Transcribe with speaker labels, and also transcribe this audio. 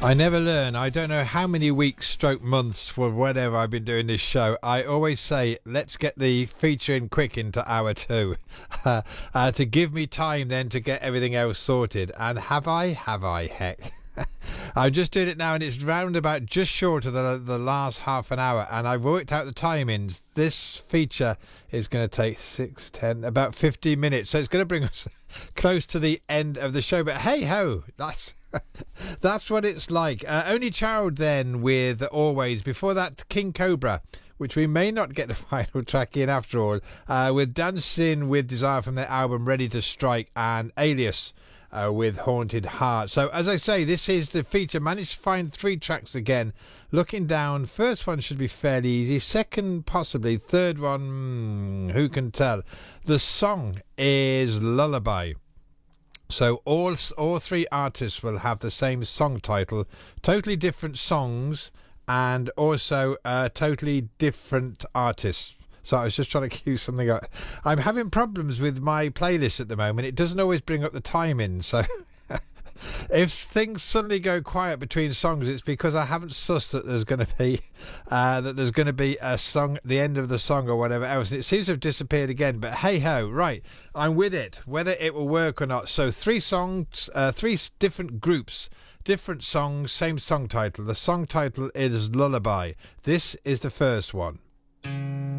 Speaker 1: I never learn. I don't know how many weeks, stroke months, for whatever I've been doing this show. I always say, let's get the feature in quick into hour two, to give me time then to get everything else sorted. And have I? Have I? Heck. I'm just doing it now, and it's round about just short of the last half an hour, and I've worked out the timings. This feature is going to take 6, 10, about 15 minutes, so it's going to bring us close to the end of the show. But hey ho, that's what it's like. Only Child then with Always. Before that, King Cobra, which we may not get the final track in after all, with Dancing with Desire from their album Ready to Strike, and Alias with Haunted Heart. So as I say, this is the feature. Managed to find 3 tracks again. Looking down, first one should be fairly easy, second possibly, third one, who can tell. The song is Lullaby. So all 3 artists will have the same song title, totally different songs, and also totally different artists. So I was just trying to cue something up. I'm having problems with my playlist at the moment. It doesn't always bring up the timing. So if things suddenly go quiet between songs, it's because I haven't sussed that there's going to be a song, the end of the song or whatever else. And it seems to have disappeared again. But hey ho, right, I'm with it, whether it will work or not. So 3 songs, 3 different groups, different songs, same song title. The song title is Lullaby. This is the first one.